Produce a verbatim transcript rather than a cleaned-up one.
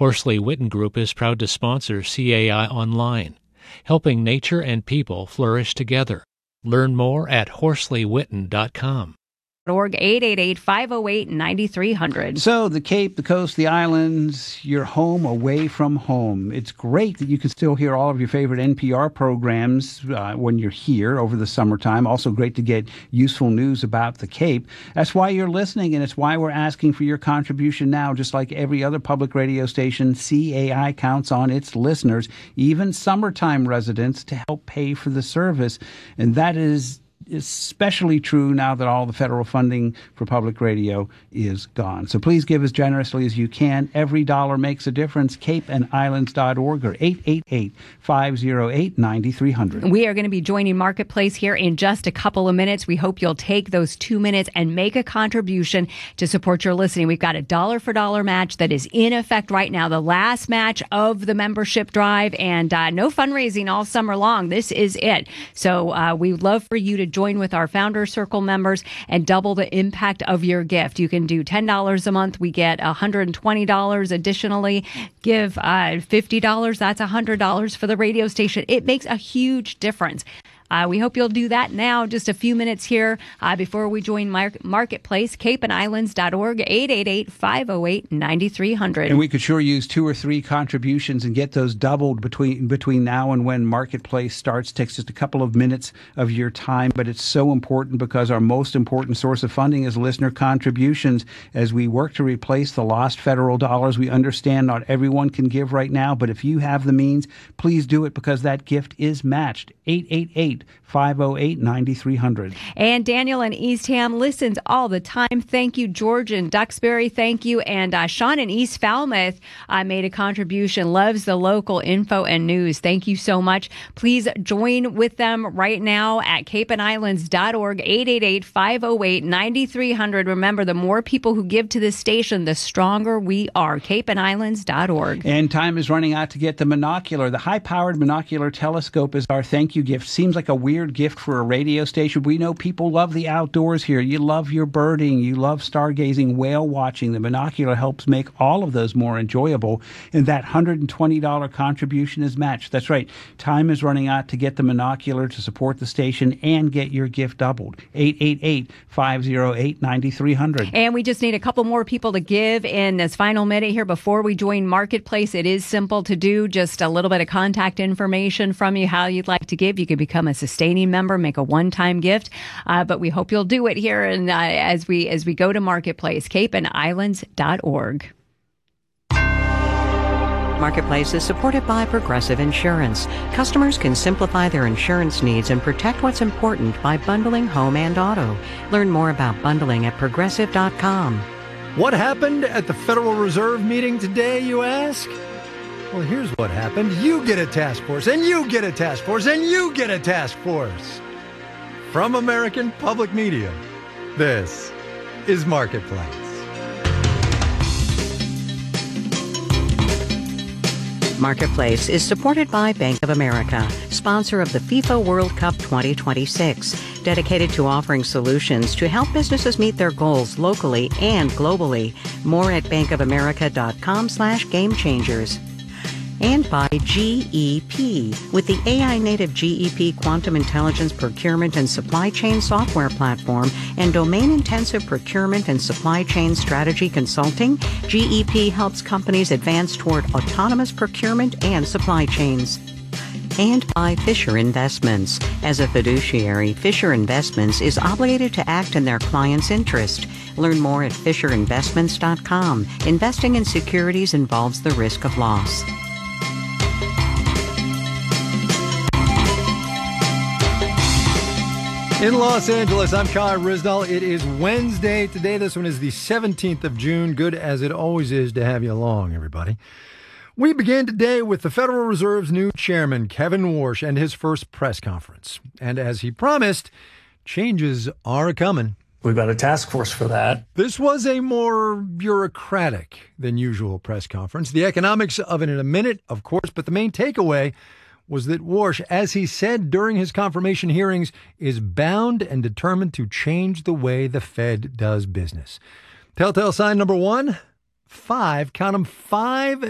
Horsley Witten Group is proud to sponsor C A I Online, helping nature and people flourish together. Learn more at horsley witten dot com. Org eight eight eight, five oh eight, nine three hundred. So the Cape, the coast, the islands, your home away from home. It's great that you can still hear all of your favorite N P R programs uh, when you're here over the summertime. Also great to get useful news about the Cape. That's why you're listening, and it's why we're asking for your contribution now. Just like every other public radio station, C A I counts on its listeners, even summertime residents, to help pay for the service. And that is especially true now that all the federal funding for public radio is gone. So please give as generously as you can. Every dollar makes a difference. cape and islands dot org or eight eight eight, five oh eight, nine three hundred. We are going to be joining Marketplace here in just a couple of minutes. We hope you'll take those two minutes and make a contribution to support your listening. We've got a dollar for dollar match that is in effect right now, the last match of the membership drive, and uh, no fundraising all summer long. This is it. So uh, we would love for you to join with our Founder Circle members and double the impact of your gift. You can do ten dollars a month. We get one hundred twenty dollars additionally. Give uh, fifty dollars. That's one hundred dollars for the radio station. It makes a huge difference. Uh, we hope you'll do that now. Just a few minutes here uh, before we join Mar- Marketplace. cape and islands dot org, eight eight eight, five oh eight, nine three hundred. And we could sure use two or three contributions and get those doubled between between now and when Marketplace starts. It takes just a couple of minutes of your time, but it's so important because our most important source of funding is listener contributions. As we work to replace the lost federal dollars, we understand not everyone can give right now, but if you have the means, please do it because that gift is matched. eight eight eight, five oh eight, nine three hundred. And Daniel in Eastham listens all the time. Thank you. George in Duxbury, thank you. And uh, Sean in East Falmouth uh, made a contribution, loves the local info and news. Thank you so much. Please join with them right now at cape and islands dot org, eight eight eight, five oh eight, nine three hundred. Remember, the more people who give to this station, the stronger we are. cape and islands dot org. And time is running out to get the monocular. The high-powered monocular telescope is our thank you gift. Seems like a weird gift for a radio station. We know people love the outdoors here. You love your birding. You love stargazing, whale watching. The monocular helps make all of those more enjoyable. And that one hundred twenty dollars contribution is matched. That's right. Time is running out to get the monocular to support the station and get your gift doubled. eight eight eight, five oh eight, nine three hundred. And we just need a couple more people to give in this final minute here before we join Marketplace. It is simple to do. Just a little bit of contact information from you, how you'd like to give. You could become a sustaining member, make a one-time gift, uh, but we hope you'll do it here and uh, as we as we go to Marketplace. cape and islands dot org. Marketplace is supported by Progressive Insurance. Customers can simplify their insurance needs and protect what's important by bundling home and auto. Learn more about bundling at progressive dot com. What happened at the Federal Reserve meeting today, you ask? Well, here's what happened. You get a task force, and you get a task force, and you get a task force. From American Public Media, this is Marketplace. Marketplace is supported by Bank of America, sponsor of the FIFA World Cup twenty twenty-six, dedicated to offering solutions to help businesses meet their goals locally and globally. More at bankofamerica.com slash game changers. And by G E P, with the A I-native G E P Quantum Intelligence Procurement and Supply Chain Software Platform and domain-intensive procurement and supply chain strategy consulting, G E P helps companies advance toward autonomous procurement and supply chains. And by Fisher Investments. As a fiduciary, Fisher Investments is obligated to act in their client's interest. Learn more at fisher investments dot com. Investing in securities involves the risk of loss. In Los Angeles, I'm Kai Ryssdal. It is Wednesday today. This one is the seventeenth of June. Good as it always is to have you along, everybody. We begin today with the Federal Reserve's new chairman, Kevin Warsh, and his first press conference. And as he promised, changes are a-coming. We've got a task force for that. This was a more bureaucratic than usual press conference. The economics of it in a minute, of course, but the main takeaway was that Warsh, as he said during his confirmation hearings, is bound and determined to change the way the Fed does business. Telltale sign number one, five, count them, five